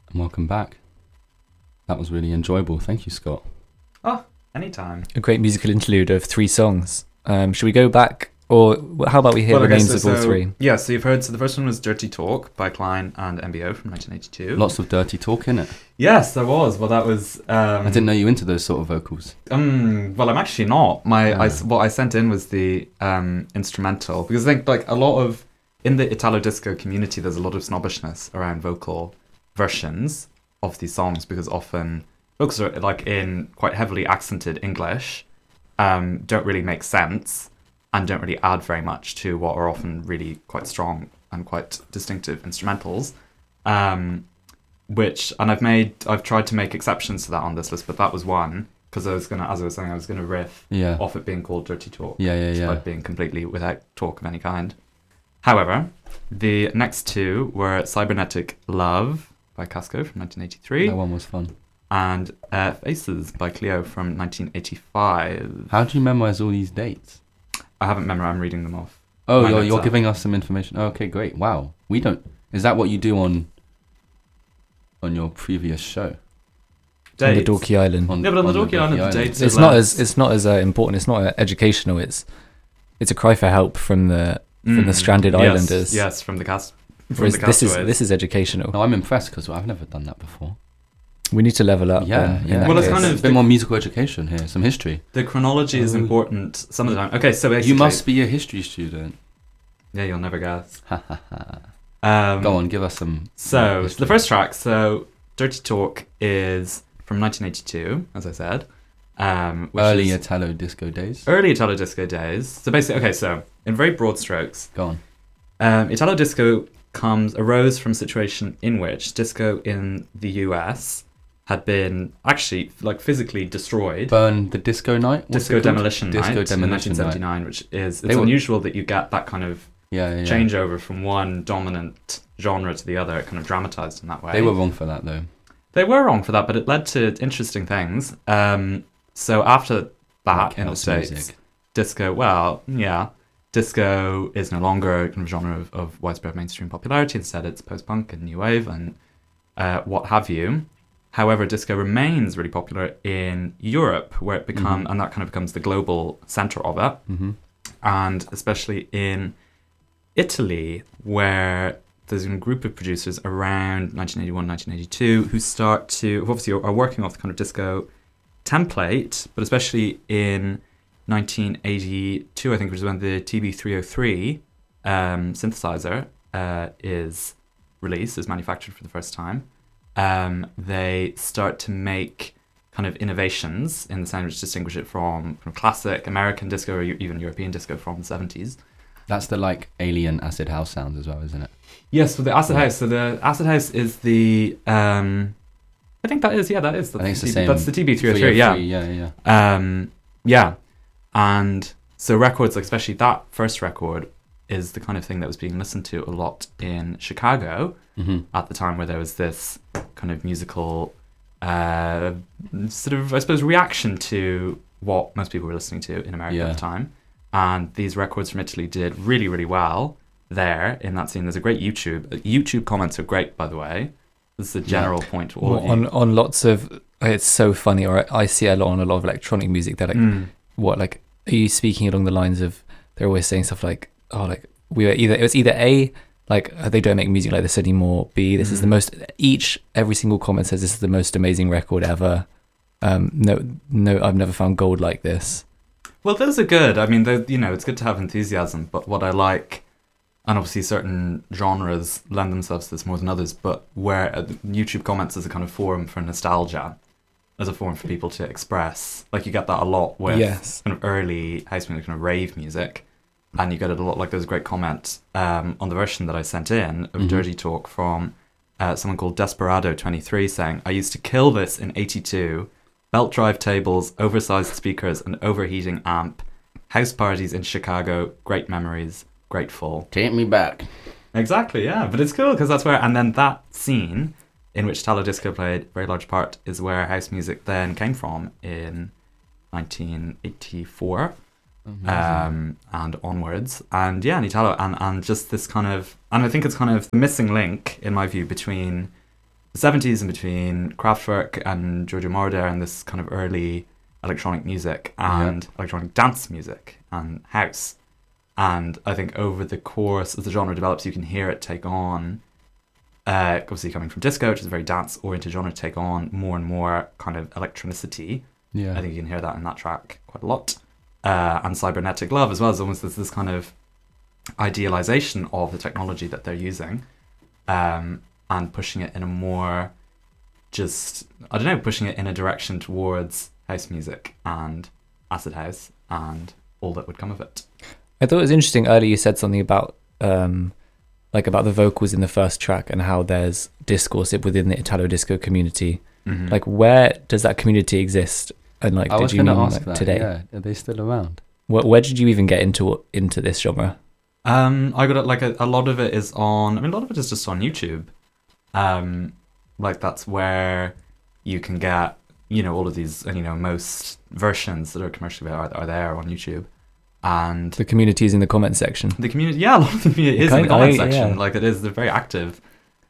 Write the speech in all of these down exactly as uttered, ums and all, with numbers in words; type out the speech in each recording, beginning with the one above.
and welcome back. That was really enjoyable. Thank you, Scott. Oh, anytime. A great musical interlude of three songs. Um, should we go back, or how about we hear Well, the okay, names so, of all so, three? Yeah, so you've heard, so the first one was Dirty Talk by Klein and M B O from nineteen eighty-two. Lots of dirty talk in it. Yes, there was. Well, that was... Um, I didn't know you into those sort of vocals. Um, well, I'm actually not. My, Ah. I, what I sent in was the um, instrumental, because I think like a lot of, in the Italo disco community, there's a lot of snobbishness around vocal versions of these songs, because often vocals are like in quite heavily accented English, um, don't really make sense, and don't really add very much to what are often really quite strong and quite distinctive instrumentals. Um, which, and I've made, I've tried to make exceptions to that on this list, but that was one, because I was gonna, as I was saying, I was gonna riff Yeah. off it being called Dirty Talk, Yeah, yeah, yeah. despite being completely without talk of any kind. However, the next two were Cybernetic Love by Casco from nineteen eighty-three, That one was fun. and uh, Faces by Cleo from nineteen eighty-five. How do you memorize all these dates? I haven't memorized, I'm reading them off. Oh, My you're, notes you're are- giving us some information. Oh, okay, great. Wow. We don't... Is that what you do on on your previous show? On the Dates. Dorky Island. On, Yeah, but on the Dorky Island, the dates are It's not less. as it's not as uh, important. It's not uh, educational. It's it's a cry for help from the from the Mm, stranded yes, islanders. Yes, from the cast. From Whereas the this is castaways. this is educational. No, I'm impressed because I've never done that before. We need to level up. Yeah, then, in yeah. that Well, it's case. kind a of- bit more musical education here, some history. The chronology is Oh. important some of the time. Okay, so basically, You must be a history student. Yeah, you'll never guess. Ha ha ha. Um, Go on, give us some. So history. the first track, so Dirty Talk, is from nineteen eighty-two, as I said. Um, which Early is Italo disco days. early Italo disco days. So basically, okay, so in very broad strokes, Go on. um, Italo disco comes arose from a situation in which disco in the U S had been actually like physically destroyed. Burn the Disco Night? What's Disco it called? Demolition Disco Night Demolition in Night. nineteen seventy-nine, which is They it's were- unusual that you get that kind of Yeah, yeah, yeah. changeover from one dominant genre to the other. It kind of dramatized in that way. They were wrong for that though. They were wrong for that, but it led to interesting things. Um, so after that, Like in the house States, music. disco, well, yeah, disco is no longer a kind of genre of, of widespread mainstream popularity. Instead, it's post-punk and new wave and uh, what have you. However, disco remains really popular in Europe, where it become Mhm. and that kind of becomes the global center of it, Mm-hmm. and especially in Italy, where there's a group of producers around nineteen eighty-one, nineteen eighty-two who start to, who obviously are working off the kind of disco template, but especially in nineteen eighty-two, I think, which is when the T B three oh three um, synthesizer uh, is released, is manufactured for the first time. Um, they start to make kind of innovations in the sound which distinguish it from, from classic American disco or even European disco from the seventies. That's the like alien acid house sounds as well, isn't it? Yes, for the acid Yeah. house. So the acid house is the, um, I think that is, yeah, that is. That's I think it's the T B same. That's the T B three oh three, yeah. Yeah, yeah, yeah. Um, yeah, and so records, like especially that first record, is the kind of thing that was being listened to a lot in Chicago Mm-hmm. at the time, where there was this kind of musical uh, sort of, I suppose, reaction to what most people were listening to in America Yeah. at the time. And these records from Italy did really, really well there in that scene. There's a great YouTube. YouTube comments are great, by the way. This is a general point to all of you. on on lots of. It's so funny, or I, I see a lot on a lot of electronic music. They're like, Mm. what, like, are you speaking along the lines of? They're always saying stuff like, oh, like we were either it was either A, like uh, they don't make music like this anymore. B, this is the Mm. most. Each every single comment says this is the most amazing record ever. Um, no, no, I've never found gold like this. Well, those are good. I mean, they're- you know, it's good to have enthusiasm, but what I like, and obviously certain genres lend themselves to this more than others, but where uh, YouTube comments is a kind of forum for nostalgia, as a forum for people to express. Like, you get that a lot with Yes. kind of early house music, kind of rave music, and you get it a lot, like there's a great comment um, on the version that I sent in of Mhm. Dirty Talk from uh, someone called Desperado twenty-three saying, I used to kill this in eighty-two, belt drive tables, oversized speakers, and overheating amp, house parties in Chicago, great memories, grateful. Take me back. Exactly, yeah, but it's cool because that's where, and then that scene in which Italo Disco played a very large part is where house music then came from in nineteen eighty-four. Um, and onwards, and yeah, and Italo, and, and just this kind of, and I think it's kind of the missing link, in my view, between the seventies and between Kraftwerk and Giorgio Moroder and this kind of early electronic music and yeah. electronic dance music and house. And I think over the course as the genre develops, you can hear it take on, uh, obviously coming from disco, which is a very dance-oriented genre, take on more and more kind of electronicity. Yeah. I think you can hear that in that track quite a lot. Uh, and Cybernetic Love as well is almost this, this kind of idealization of the technology that they're using, um, and pushing it in a more just, I don't know, pushing it in a direction towards house music and acid house and all that would come of it. I thought it was interesting earlier you said something about um, like about the vocals in the first track and how there's discourse within the Italo disco community. Mm-hmm. Like, where does that community exist? And like, I did was you going to mean ask like, that. today? Yeah, are they still around? Where, where did you even get into into this genre? Um, I got it, like a, a lot of it is on. I mean, a lot of it is just on YouTube. Um, like that's where you can get, you know, all of these, and you know, most versions that are commercially are, are there on YouTube. And the community is in the comment section. The community, yeah, a lot of the community is in the comment I, section. Yeah. Like it is, they're very active.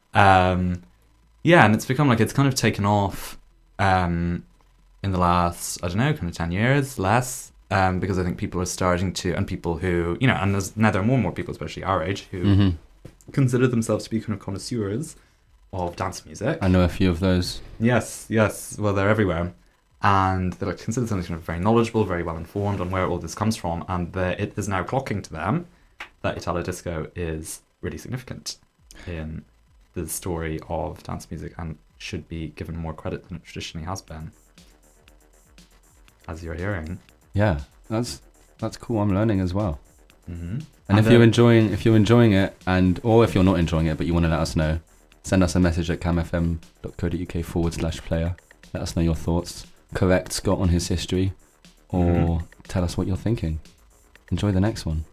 Um, yeah, and it's become like it's kind of taken off. Um, in the last, I don't know, kind of ten years, less, um, because I think people are starting to, and people who, you know, and there's now there are more and more people, especially our age, who mm-hmm. consider themselves to be kind of connoisseurs of dance music. I know a few of those. Yes, yes, well, they're everywhere. And they're like, considered themselves kind of very knowledgeable, very well informed on where all this comes from, and it is now clocking to them that Italo Disco is really significant in the story of dance music and should be given more credit than it traditionally has been. As you're hearing, yeah, that's that's cool. I'm learning as well. Mm-hmm. And, and if uh, you're enjoying, if you're enjoying it, and or if you're not enjoying it, but you want to let us know, send us a message at camfm.co.uk forward slash player. Let us know your thoughts. Correct Scott on his history, or mm-hmm. tell us what you're thinking. Enjoy the next one.